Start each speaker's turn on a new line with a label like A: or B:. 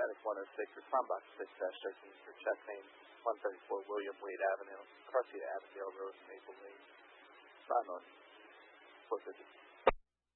A: Paddock 106 or Crombach 6-13 for chest pain, 134 William Wade Avenue, Garcia Avondale Road, Maple Lane. Sign on. 450.